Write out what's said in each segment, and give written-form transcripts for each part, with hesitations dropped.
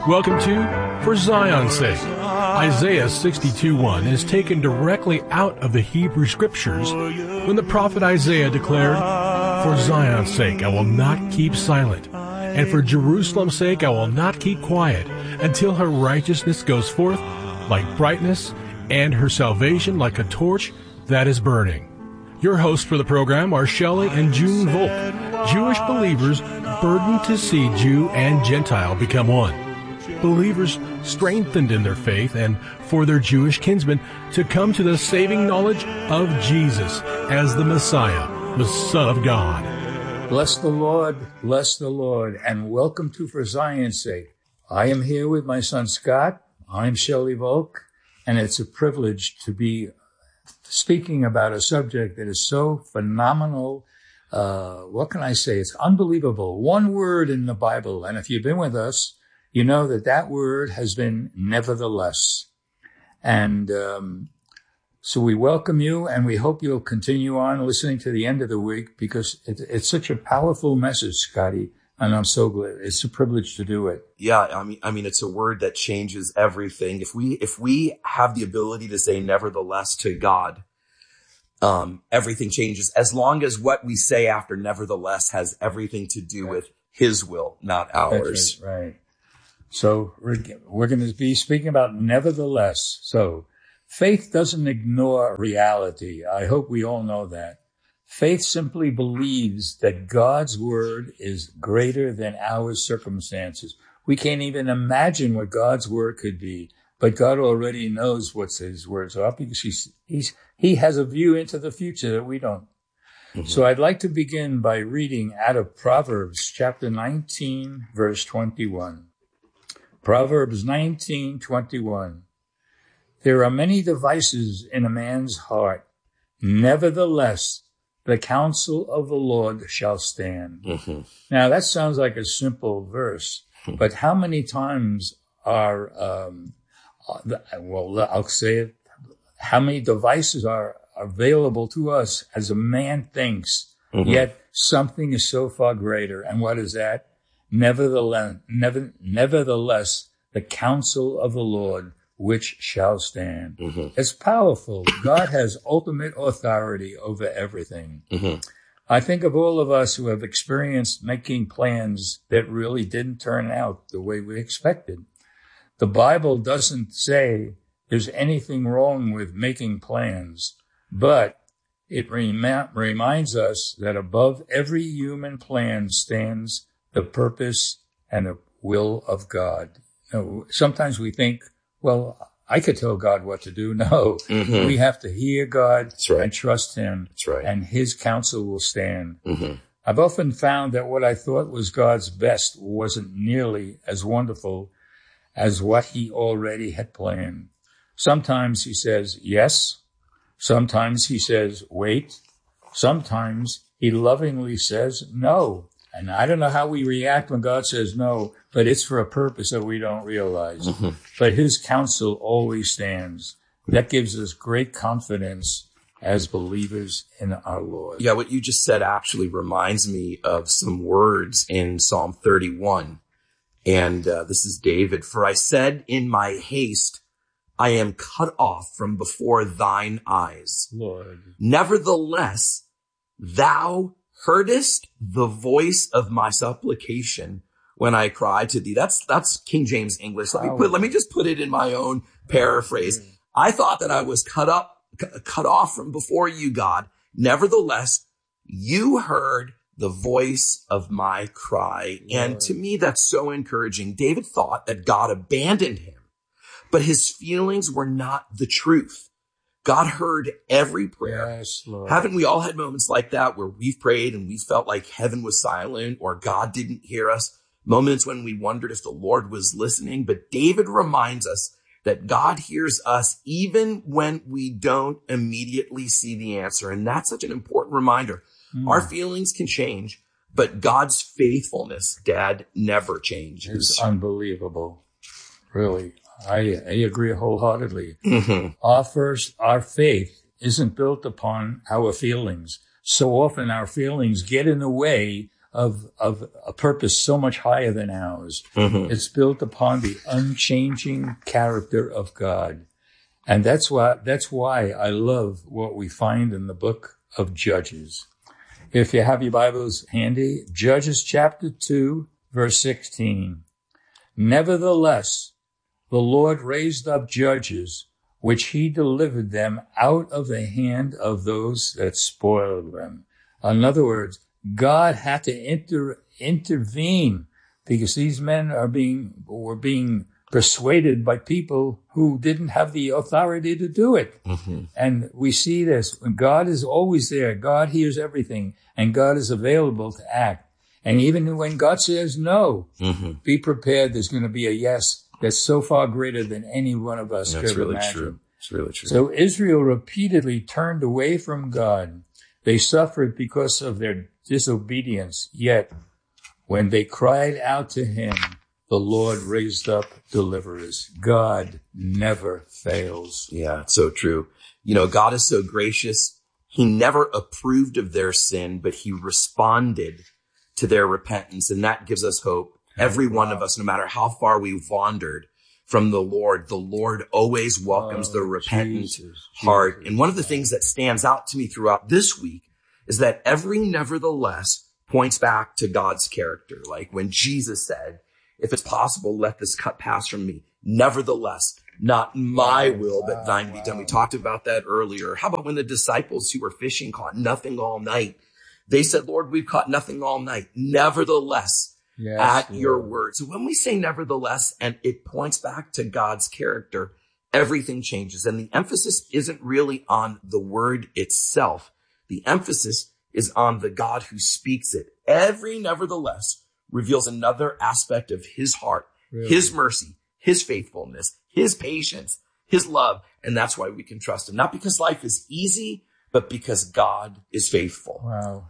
Welcome to For Zion's Sake. Isaiah 62:1 is taken directly out of the Hebrew Scriptures when the prophet Isaiah declared, "For Zion's sake I will not keep silent, and for Jerusalem's sake I will not keep quiet, until her righteousness goes forth like brightness, and her salvation like a torch that is burning." Your hosts for the program are Shelley and June Volk, Jewish believers burdened to see Jew and Gentile become one. Believers strengthened in their faith, and for their Jewish kinsmen to come to the saving knowledge of Jesus as the Messiah, the Son of God. Bless the Lord, and welcome to For Zion's Sake. I am here with my son Scott. I'm Shelley Volk, and it's a privilege to be speaking about a subject that is so phenomenal. What can I say? It's unbelievable. One word in the Bible, and if you've been with us, you know that word has been nevertheless. And so we welcome you, and we hope you'll continue on listening to the end of the week, because it's such a powerful message, Scotty, and I'm so glad. It's a privilege to do it. Yeah, I mean, it's a word that changes everything. If we have the ability to say nevertheless to God, everything changes, as long as what we say after nevertheless has everything to do with His will, not ours. Right. So we're going to be speaking about nevertheless. So faith doesn't ignore reality. I hope we all know that. Faith simply believes that God's word is greater than our circumstances. We can't even imagine what God's word could be, but God already knows what His words are, because He has a view into the future that we don't. Mm-hmm. So I'd like to begin by reading out of Proverbs chapter 19, verse 21. Proverbs 19:21. There are many devices in a man's heart. Nevertheless, the counsel of the Lord shall stand. Mm-hmm. Now, that sounds like a simple verse, but how many times are, I'll say it, how many devices are available to us as a man thinks, yet something is so far greater. And what is that? Nevertheless, the counsel of the Lord, which shall stand. Mm-hmm. It's powerful. God has ultimate authority over everything. Mm-hmm. I think of all of us who have experienced making plans that really didn't turn out the way we expected. The Bible doesn't say there's anything wrong with making plans, but it reminds us that above every human plan stands the purpose and the will of God. You know, sometimes we think, well, I could tell God what to do. No, we have to hear God and trust Him, and His counsel will stand. Mm-hmm. I've often found that what I thought was God's best wasn't nearly as wonderful as what He already had planned. Sometimes He says yes. Sometimes He says wait. Sometimes He lovingly says no. And I don't know how we react when God says no, but it's for a purpose that we don't realize. Mm-hmm. But His counsel always stands. That gives us great confidence as believers in our Lord. Yeah, what you just said actually reminds me of some words in Psalm 31. And this is David. "For I said in my haste, I am cut off from before thine eyes. Lord. Nevertheless, thou heardest the voice of my supplication when I cried to thee." That's King James English. Let me just put it in my own paraphrase. I thought that I was cut off from before you, God. Nevertheless, you heard the voice of my cry. Lord. And to me, that's so encouraging. David thought that God abandoned him, but his feelings were not the truth. God heard every prayer. Yes, Lord. Haven't we all had moments like that where we've prayed and we felt like heaven was silent or God didn't hear us? Moments when we wondered if the Lord was listening. But David reminds us that God hears us even when we don't immediately see the answer. And that's such an important reminder. Our feelings can change, but God's faithfulness, Dad, never changes. It's unbelievable. Really. I agree wholeheartedly. Mm-hmm. Our faith isn't built upon our feelings. So often our feelings get in the way of a purpose so much higher than ours. Mm-hmm. It's built upon the unchanging character of God. And that's why I love what we find in the book of Judges. If you have your Bibles handy, Judges chapter 2, verse 16. Nevertheless, the Lord raised up judges, which he delivered them out of the hand of those that spoiled them. In other words, God had to intervene because these men were being persuaded by people who didn't have the authority to do it. Mm-hmm. And we see this. God is always there. God hears everything, and God is available to act. And even when God says no, Mm-hmm. be prepared. There's going to be a yes that's so far greater than any one of us That's could really imagine. true. It's really true. So Israel repeatedly turned away from God. They suffered because of their disobedience. Yet, when they cried out to him, the Lord raised up deliverers. God never fails. Yeah, it's so true. God is so gracious. He never approved of their sin, but he responded to their repentance. And that gives us hope. Every one of us, no matter how far we've wandered from the Lord always welcomes the repentant heart. And one of the things that stands out to me throughout this week is that every nevertheless points back to God's character. Like when Jesus said, if it's possible, let this cup pass from me. Nevertheless, not my will, but thine be done. We talked about that earlier. How about when the disciples who were fishing caught nothing all night? They said, Lord, we've caught nothing all night. Nevertheless, at your word. So when we say nevertheless, and it points back to God's character, everything changes. And the emphasis isn't really on the word itself. The emphasis is on the God who speaks it. Every nevertheless reveals another aspect of his heart, his mercy, his faithfulness, his patience, his love. And that's why we can trust him. Not because life is easy, but because God is faithful. Wow.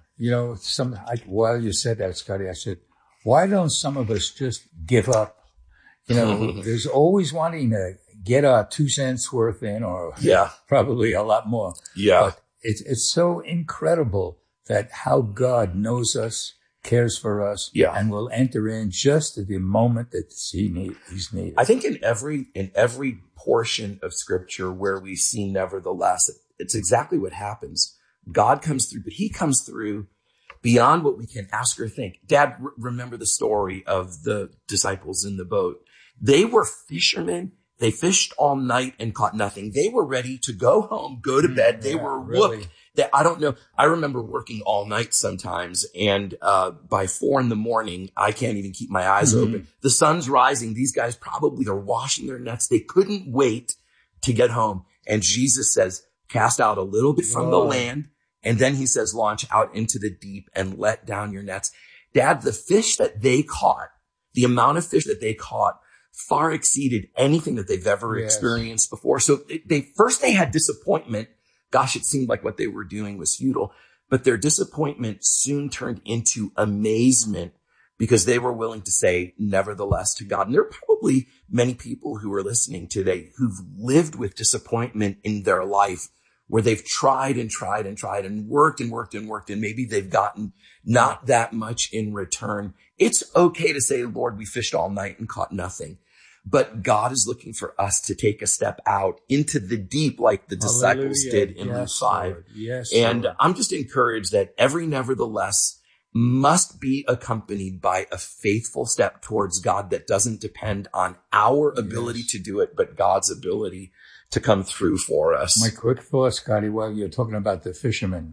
While you said that, Scotty, I said, why don't some of us just give up? There's always wanting to get our 2 cents worth in, or probably a lot more. Yeah. But it's so incredible that how God knows us, cares for us, and will enter in just at the moment that he's needed. I think in every portion of scripture where we see nevertheless, it's exactly what happens. God comes through, but he comes through beyond what we can ask or think. Dad, remember the story of the disciples in the boat. They were fishermen. They fished all night and caught nothing. They were ready to go home, go to bed. They were whooped. I don't know. I remember working all night sometimes, and by 4 a.m, I can't even keep my eyes open. The sun's rising. These guys probably are washing their nets. They couldn't wait to get home. And Jesus says, cast out a little bit from the land. And then he says, launch out into the deep and let down your nets. Dad, the fish that they caught, the amount of fish that they caught far exceeded anything that they've ever experienced before. So they had disappointment. Gosh, it seemed like what they were doing was futile, but their disappointment soon turned into amazement because they were willing to say nevertheless to God. And there are probably many people who are listening today who've lived with disappointment in their life, where they've tried and tried and tried and worked and worked and worked, and maybe they've gotten not that much in return. It's okay to say, Lord, we fished all night and caught nothing. But God is looking for us to take a step out into the deep like the disciples did in Luke 5. Lord. Yes, and Lord. I'm just encouraged that every nevertheless must be accompanied by a faithful step towards God that doesn't depend on our ability to do it, but God's ability to come through for us. My quick thought, Scotty, while you're talking about the fishermen,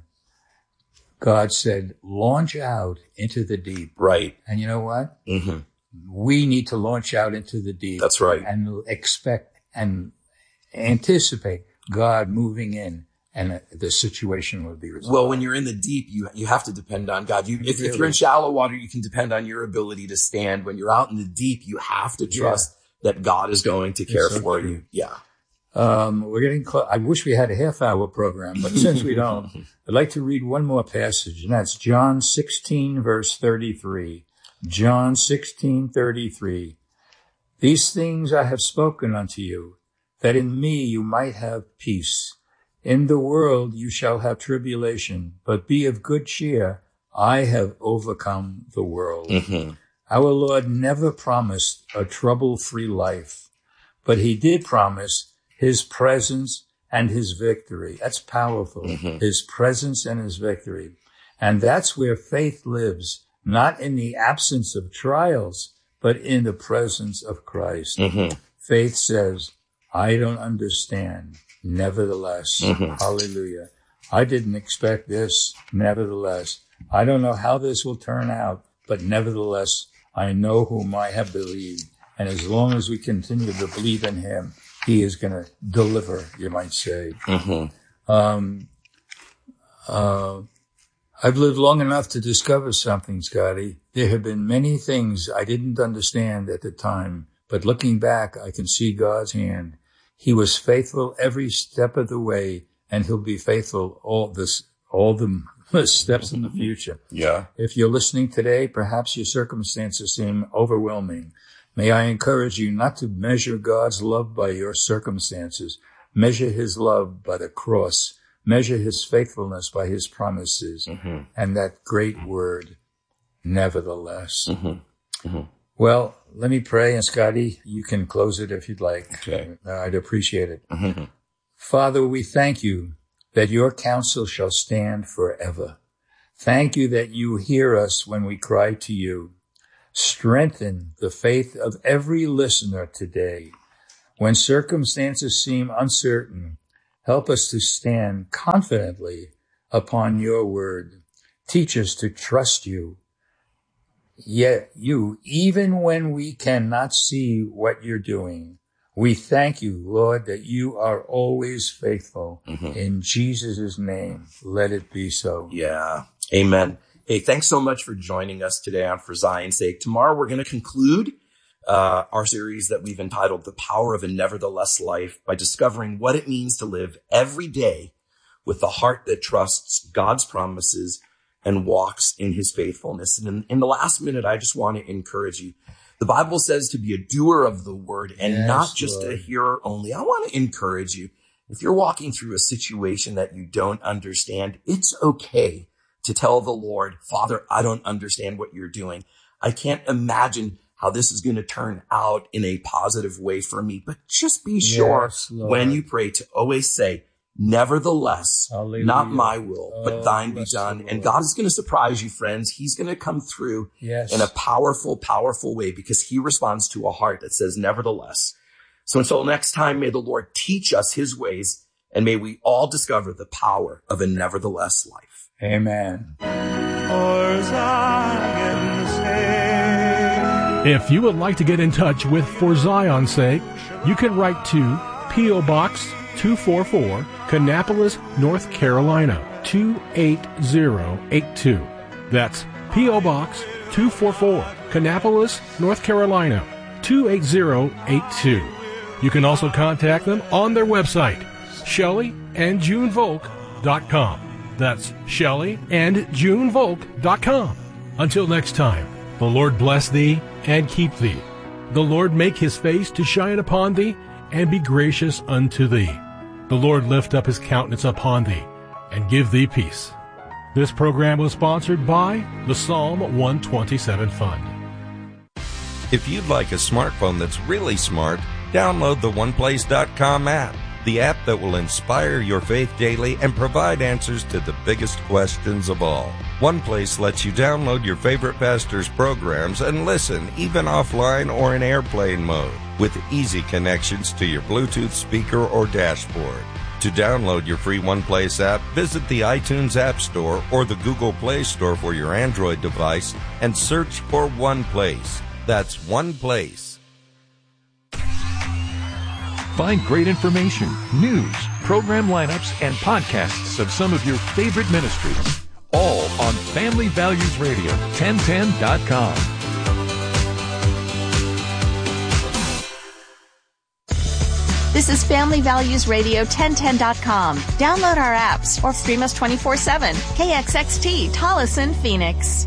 God said, launch out into the deep. Right. And you know what? Mm-hmm. We need to launch out into the deep. That's right. And expect and anticipate God moving in, and the situation will be resolved. Well, when you're in the deep, you have to depend on God. If you're in shallow water, you can depend on your ability to stand. When you're out in the deep, you have to trust that God is going to care for you. Yeah. We're getting close. I wish we had a half-hour program, but since we don't, I'd like to read one more passage, and that's John 16, verse 33. John 16:33. These things I have spoken unto you, that in me you might have peace. In the world you shall have tribulation, but be of good cheer. I have overcome the world. Our Lord never promised a trouble-free life, but he did promise his presence and his victory. That's powerful. His presence and his victory. And that's where faith lives, not in the absence of trials, but in the presence of Christ. Faith says, I don't understand. Nevertheless, hallelujah. I didn't expect this. Nevertheless, I don't know how this will turn out, but nevertheless, I know whom I have believed. And as long as we continue to believe in him, he is going to deliver, you might say. I've lived long enough to discover something, Scotty. There have been many things I didn't understand at the time, but looking back, I can see God's hand. He was faithful every step of the way, and he'll be faithful all the steps in the future. Yeah. If you're listening today, perhaps your circumstances seem overwhelming. May I encourage you not to measure God's love by your circumstances. Measure his love by the cross. Measure his faithfulness by his promises. And that great word, nevertheless. Well, let me pray, and Scotty, you can close it if you'd like. Okay. I'd appreciate it. Father, we thank you that your counsel shall stand forever. Thank you that you hear us when we cry to you. Strengthen the faith of every listener today. When circumstances seem uncertain, help us to stand confidently upon your word. Teach us to trust you. Yet you, even when we cannot see what you're doing, we thank you, Lord, that you are always faithful. In Jesus' name, let it be so. Yeah. Amen. Hey, thanks so much for joining us today on For Zion's Sake. Tomorrow, we're going to conclude our series that we've entitled The Power of a Nevertheless Life by discovering what it means to live every day with a heart that trusts God's promises and walks in his faithfulness. And in the last minute, I just want to encourage you. The Bible says to be a doer of the word and not just a hearer only. I want to encourage you. If you're walking through a situation that you don't understand, it's okay to tell the Lord, Father, I don't understand what you're doing. I can't imagine how this is going to turn out in a positive way for me. But just be sure when you pray to always say, nevertheless, not my will, but thine be done. And God is going to surprise you, friends. He's going to come through in a powerful, powerful way because he responds to a heart that says, nevertheless. So until next time, may the Lord teach us his ways, and may we all discover the power of a nevertheless life. Amen. If you would like to get in touch with For Zion's Sake, you can write to P.O. Box 244, Kannapolis, North Carolina, 28082. That's P.O. Box 244, Kannapolis, North Carolina, 28082. You can also contact them on their website, ShellyandJuneVolk.com. That's ShellyandJuneVolk.com. Until next time, the Lord bless thee and keep thee. The Lord make his face to shine upon thee and be gracious unto thee. The Lord lift up his countenance upon thee and give thee peace. This program was sponsored by the Psalm 127 Fund. If you'd like a smartphone that's really smart, download the OnePlace.com app, the app that will inspire your faith daily and provide answers to the biggest questions of all. OnePlace lets you download your favorite pastor's programs and listen, even offline or in airplane mode, with easy connections to your Bluetooth speaker or dashboard. To download your free OnePlace app, visit the iTunes App Store or the Google Play Store for your Android device and search for OnePlace. That's OnePlace. Find great information, news, program lineups, and podcasts of some of your favorite ministries, all on Family Values Radio, 1010.com. This is Family Values Radio 1010.com. Download our apps or stream us 24/7. KXXT, Tolleson, Phoenix.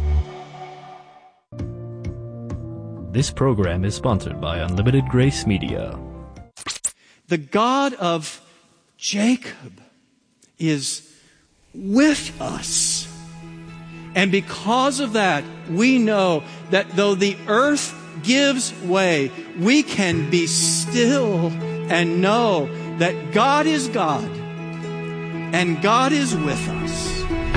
This program is sponsored by Unlimited Grace Media. The God of Jacob is with us. And because of that, we know that though the earth gives way, we can be still and know that God is God and God is with us.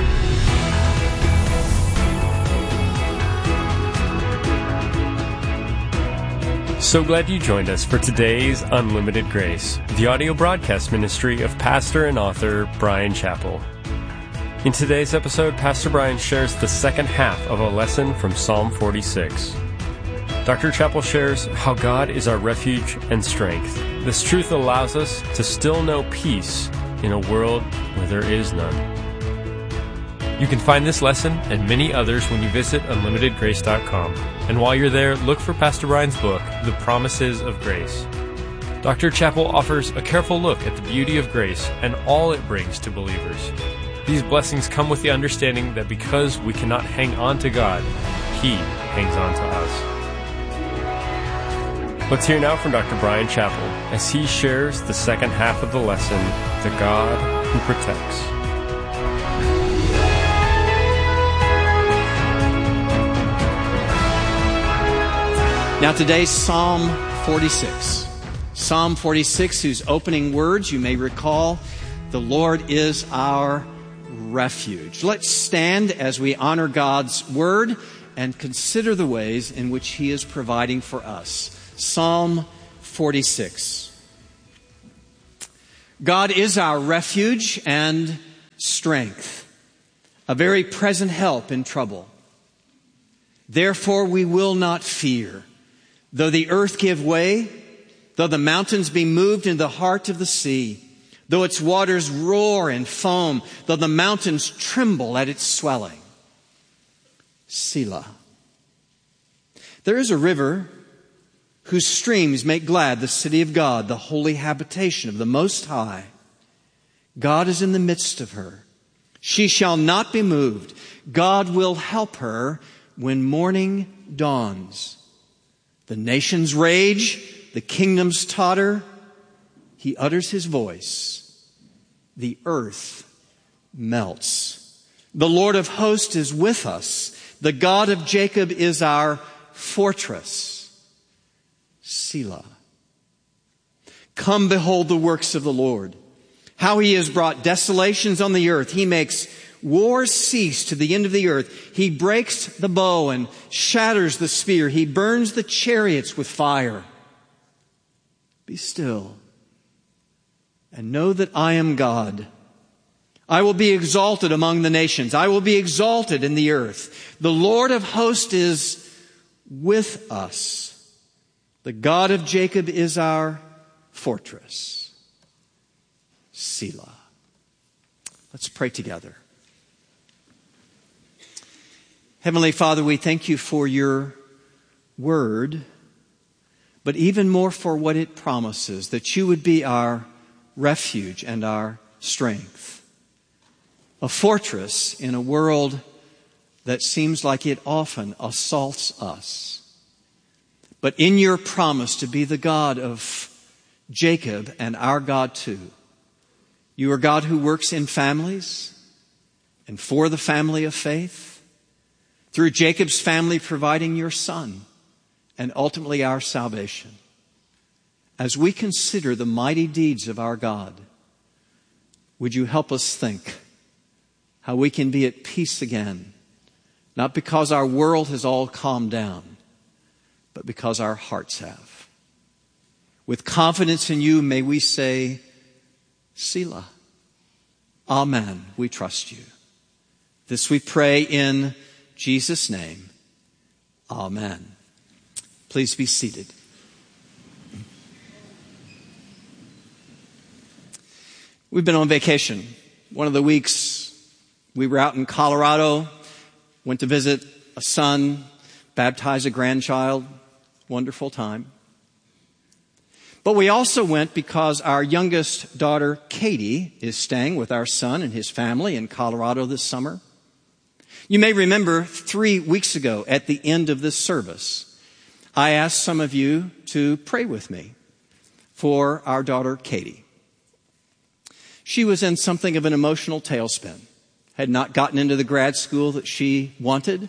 So glad you joined us for today's Unlimited Grace, the audio broadcast ministry of pastor and author Bryan Chapell. In today's episode, Pastor Bryan shares the second half of a lesson from Psalm 46. Dr. Chapell shares how God is our refuge and strength. This truth allows us to still know peace in a world where there is none. You can find this lesson and many others when you visit unlimitedgrace.com. And while you're there, look for Pastor Bryan's book, The Promises of Grace. Dr. Chapell offers a careful look at the beauty of grace and all it brings to believers. These blessings come with the understanding that because we cannot hang on to God, He hangs on to us. Let's hear now from Dr. Bryan Chapell as he shares the second half of the lesson, The God Who Protects. Now today's Psalm 46. Psalm 46, whose opening words you may recall, the Lord is our refuge. Let's stand as we honor God's word and consider the ways in which He is providing for us. Psalm 46. God is our refuge and strength, a very present help in trouble. Therefore we will not fear. Though the earth give way, though the mountains be moved in the heart of the sea, though its waters roar and foam, though the mountains tremble at its swelling. Selah. There is a river whose streams make glad the city of God, the holy habitation of the Most High. God is in the midst of her. She shall not be moved. God will help her when morning dawns. The nations rage, the kingdoms totter. He utters His voice. The earth melts. The Lord of hosts is with us. The God of Jacob is our fortress. Selah. Come behold the works of the Lord, how He has brought desolations on the earth. He makes wars cease to the end of the earth. He breaks the bow and shatters the spear. He burns the chariots with fire. Be still and know that I am God. I will be exalted among the nations. I will be exalted in the earth. The Lord of hosts is with us. The God of Jacob is our fortress. Selah. Let's pray together. Heavenly Father, we thank You for Your word, but even more for what it promises, that You would be our refuge and our strength. A fortress in a world that seems like it often assaults us. But in Your promise to be the God of Jacob and our God too, You are God who works in families and for the family of faith. Through Jacob's family providing Your Son and ultimately our salvation. As we consider the mighty deeds of our God, would You help us think how we can be at peace again, not because our world has all calmed down, but because our hearts have. With confidence in You, may we say, Selah. Amen. We trust You. This we pray in Jesus' name. Amen. Please be seated. We've been on vacation. One of the weeks we were out in Colorado, went to visit a son, baptize a grandchild. Wonderful time. But we also went because our youngest daughter, Katie, is staying with our son and his family in Colorado this summer. You may remember 3 weeks ago at the end of this service, I asked some of you to pray with me for our daughter, Katie. She was in something of an emotional tailspin, had not gotten into the grad school that she wanted.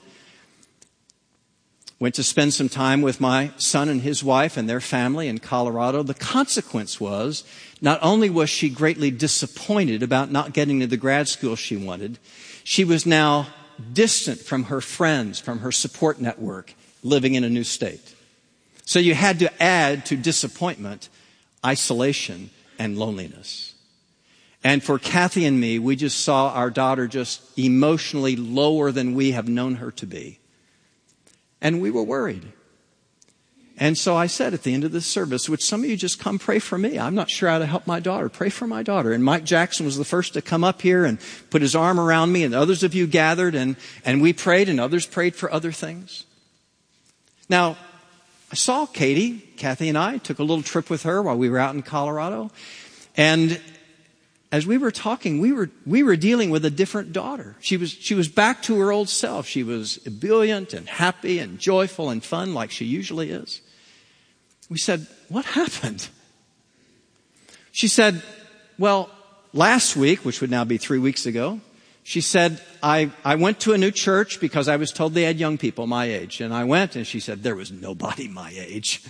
Went to spend some time with my son and his wife and their family in Colorado. The consequence was, not only was she greatly disappointed about not getting to the grad school she wanted, she was now distant from her friends, from her support network, living in a new state. So you had to add to disappointment, isolation, and loneliness. And for Kathy and me, we just saw our daughter just emotionally lower than we have known her to be. And we were worried. And so I said at the end of this service, would some of you just come pray for me? I'm not sure how to help my daughter. Pray for my daughter. And Mike Jackson was the first to come up here and put his arm around me, and others of you gathered, and we prayed, and others prayed for other things. Now, I saw Katie. Kathy and I took a little trip with her while we were out in Colorado. And as we were talking, we were dealing with a different daughter. She was back to her old self. She was ebullient and happy and joyful and fun like she usually is. We said, what happened? She said, well, last week, which would now be 3 weeks ago, she said, I went to a new church because I was told they had young people my age. And I went, and she said, there was nobody my age.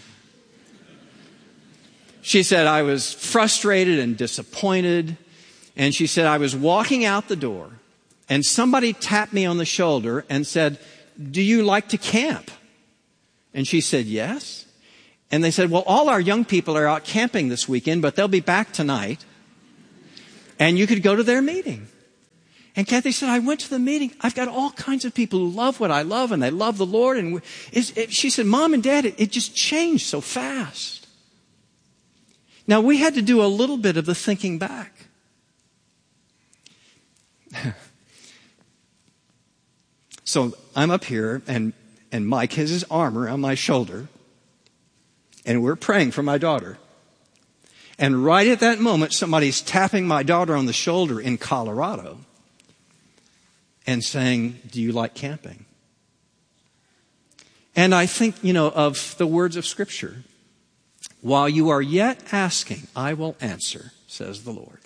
She said, I was frustrated and disappointed. And she said, I was walking out the door, and somebody tapped me on the shoulder and said, do you like to camp? And she said, yes. And they said, well, all our young people are out camping this weekend, but they'll be back tonight. And you could go to their meeting. And Kathy said, I went to the meeting. I've got all kinds of people who love what I love, and they love the Lord. And she said, Mom and Dad, it just changed so fast. Now, we had to do a little bit of the thinking back. So I'm up here, and Mike has his arm around my shoulder, and we're praying for my daughter. And right at that moment, somebody's tapping my daughter on the shoulder in Colorado and saying, do you like camping? And I think, of the words of Scripture. While you are yet asking, I will answer, says the Lord.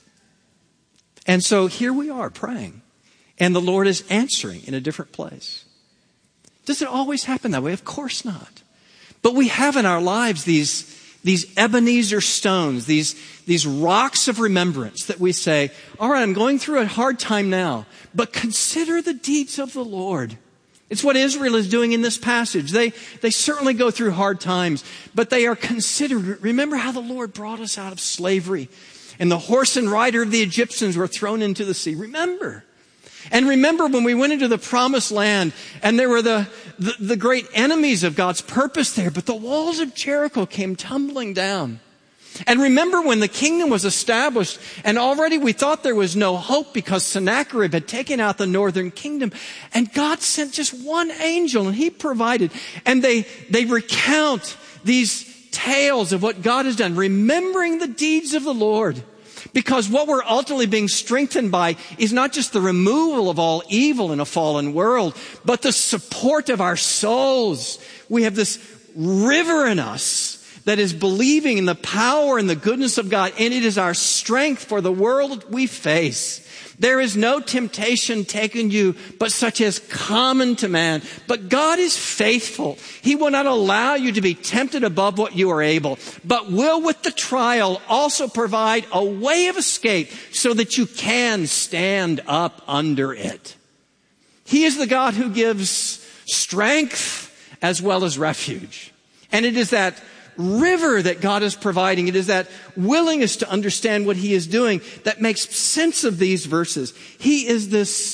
And so here we are praying, and the Lord is answering in a different place. Does it always happen that way? Of course not. But we have in our lives these Ebenezer stones, these rocks of remembrance that we say, all right, I'm going through a hard time now, but consider the deeds of the Lord. It's what Israel is doing in this passage. They certainly go through hard times, but they are considered. Remember how the Lord brought us out of slavery, and the horse and rider of the Egyptians were thrown into the sea. Remember. And remember when we went into the promised land, and there were the great enemies of God's purpose there, but the walls of Jericho came tumbling down. And remember when the kingdom was established, and already we thought there was no hope because Sennacherib had taken out the northern kingdom, and God sent just one angel, and he provided. And they recount these tales of what God has done, remembering the deeds of the Lord. Because what we're ultimately being strengthened by is not just the removal of all evil in a fallen world, but the support of our souls. We have this river in us that is believing in the power and the goodness of God, and it is our strength for the world we face. There is no temptation taken you, but such as common to man. But God is faithful. He will not allow you to be tempted above what you are able, but will with the trial also provide a way of escape so that you can stand up under it. He is the God who gives strength as well as refuge. And it is that river that God is providing. It is that willingness to understand what he is doing that makes sense of these verses. He is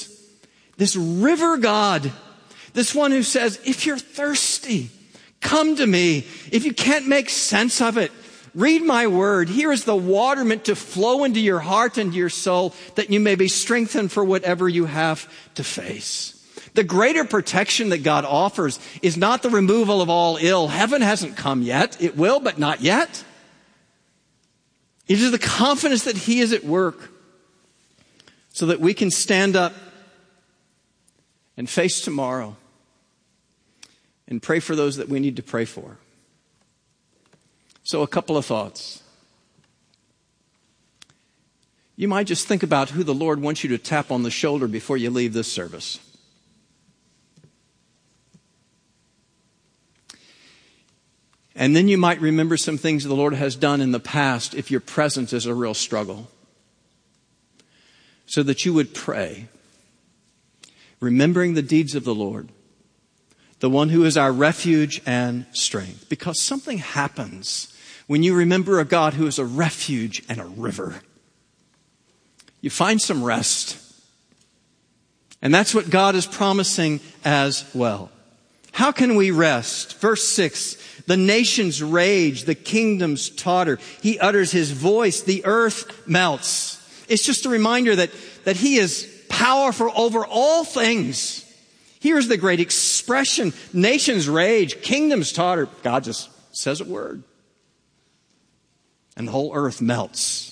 this river God, this one who says, if you're thirsty, come to me. If you can't make sense of it, read my word. Here is the water meant to flow into your heart and your soul that you may be strengthened for whatever you have to face. The greater protection that God offers is not the removal of all ill. Heaven hasn't come yet. It will, but not yet. It is the confidence that he is at work so that we can stand up and face tomorrow and pray for those that we need to pray for. So a couple of thoughts. you might just think about who the Lord wants you to tap on the shoulder before you leave this service. And then you might remember some things the Lord has done in the past if your present is a real struggle. So that you would pray, remembering the deeds of the Lord, the one who is our refuge and strength. Because something happens when you remember a God who is a refuge and a river. You find some rest. And that's what God is promising as well. How can we rest? Verse 6, the nations rage, the kingdoms totter. He utters his voice, the earth melts. It's just a reminder that he is powerful over all things. Here's the great expression. Nations rage, kingdoms totter. God just says a word. And the whole earth melts.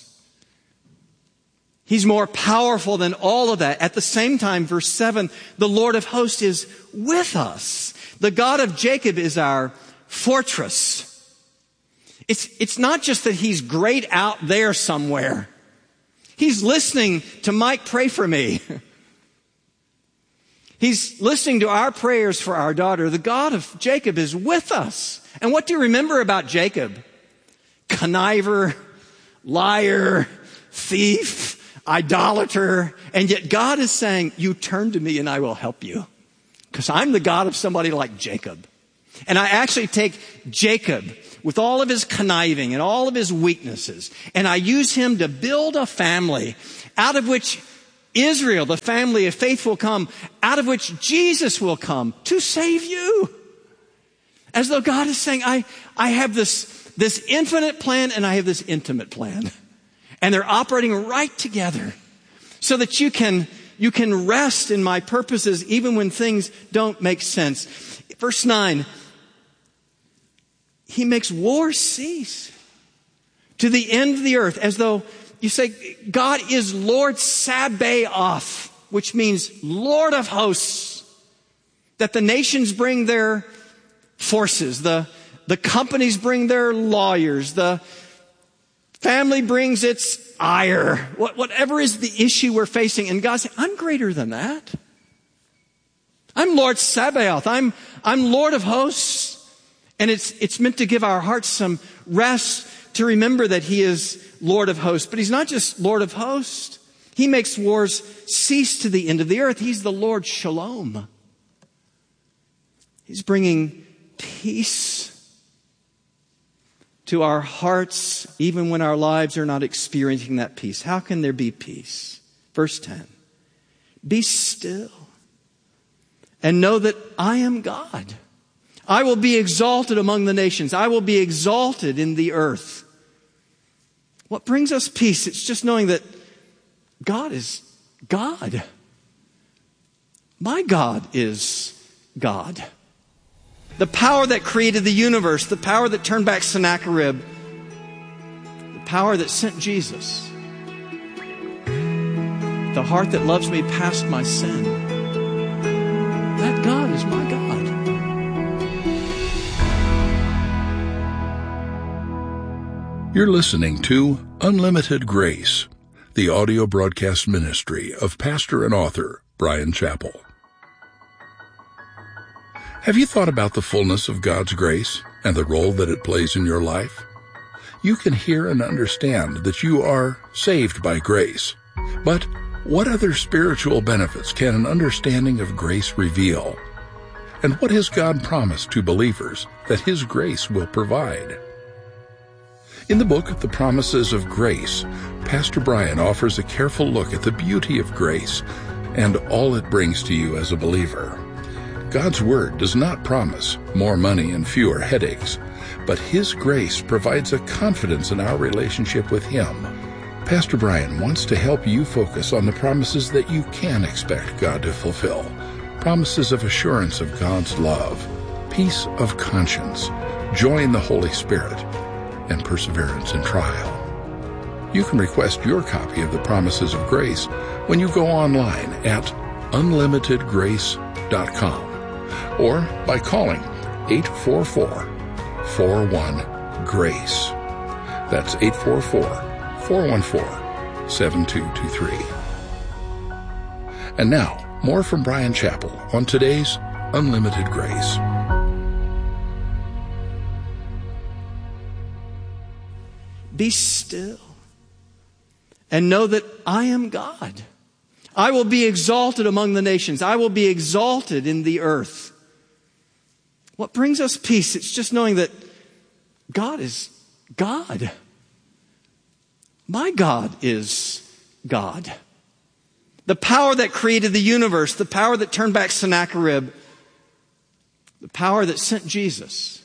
He's more powerful than all of that. At the same time, verse 7, the Lord of hosts is with us. The God of Jacob is our fortress. It's not just that he's great out there somewhere. He's listening to Mike pray for me. He's listening to our prayers for our daughter. The God of Jacob is with us. And what do you remember about Jacob? Conniver, liar, thief, idolater. And yet God is saying, you turn to me and I will help you. Because I'm the God of somebody like Jacob. And I actually take Jacob with all of his conniving and all of his weaknesses, and I use him to build a family out of which Israel, the family of faith, will come, out of which Jesus will come to save you. As though God is saying, I have this infinite plan and I have this intimate plan. And they're operating right together so that you can rest in my purposes even when things don't make sense. Verse 9, he makes war cease to the end of the earth, as though you say, God is Lord Sabaoth, which means Lord of hosts, that the nations bring their forces, the companies bring their lawyers, the family brings its ire, whatever is the issue we're facing. And God said, I'm greater than that. I'm Lord Sabaoth. I'm Lord of hosts. And it's meant to give our hearts some rest to remember that he is Lord of hosts. But he's not just Lord of hosts. He makes wars cease to the end of the earth. He's the Lord Shalom. He's bringing peace to our hearts even when our lives are not experiencing that peace. How can there be peace? Verse 10. Be still and know that I am God. I will be exalted among the nations. I will be exalted in the earth. What brings us peace? It's just knowing that God is God. My God is God. The power that created the universe, the power that turned back Sennacherib, the power that sent Jesus, the heart that loves me past my sin. That God is my God. You're listening to Unlimited Grace, the audio broadcast ministry of pastor and author Bryan Chapell. Have you thought about the fullness of God's grace and the role that it plays in your life? You can hear and understand that you are saved by grace. But what other spiritual benefits can an understanding of grace reveal? And what has God promised to believers that his grace will provide? In the book, The Promises of Grace, Pastor Bryan offers a careful look at the beauty of grace and all it brings to you as a believer. God's Word does not promise more money and fewer headaches, but His grace provides a confidence in our relationship with Him. Pastor Bryan wants to help you focus on the promises that you can expect God to fulfill. Promises of assurance of God's love, peace of conscience, joy in the Holy Spirit, and perseverance in trial. You can request your copy of the Promises of Grace when you go online at unlimitedgrace.com or by calling 844-41-GRACE. That's 844-414-7627. 7223. And now, more from Bryan Chapell on today's Unlimited Grace. Be still and know that I am God. I will be exalted among the nations. I will be exalted in the earth. What brings us peace? It's just knowing that God is God. My God is God. The power that created the universe, the power that turned back Sennacherib, the power that sent Jesus,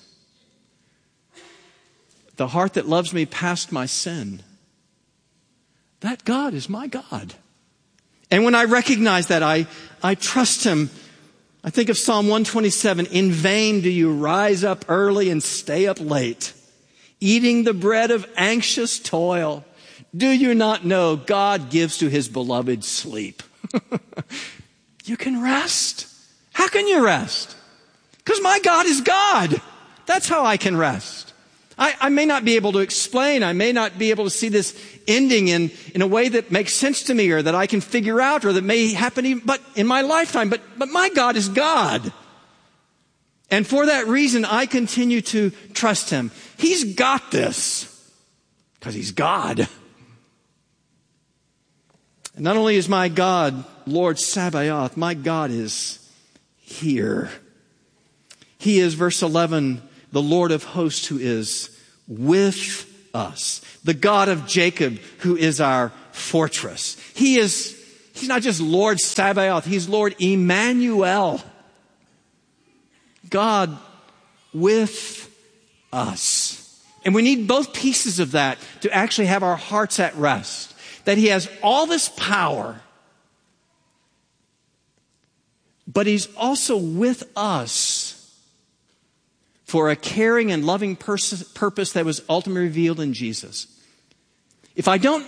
the heart that loves me past my sin, that God is my God. And when I recognize that, I trust Him. I think of Psalm 127, in vain do you rise up early and stay up late, eating the bread of anxious toil. Do you not know God gives to His beloved sleep? You can rest. How can you rest? Because my God is God. That's how I can rest. I may not be able to explain. I may not be able to see this ending in a way that makes sense to me or that I can figure out or that may happen even, but in my lifetime. But my God is God. And for that reason, I continue to trust Him. He's got this because He's God. And not only is my God Lord Sabaoth, my God is here. He is, verse 11, the Lord of hosts who is with us. The God of Jacob who is our fortress. He's not just Lord Sabaoth, He's Lord Emmanuel. God with us. And we need both pieces of that to actually have our hearts at rest. That He has all this power, but He's also with us for a caring and loving purpose that was ultimately revealed in Jesus. If I don't